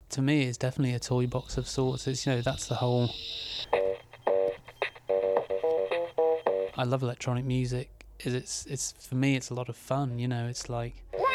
to me, it's definitely a toy box of sorts. It's, you know, that's the whole. I love electronic music. It's for me, it's a lot of fun. You know, it's like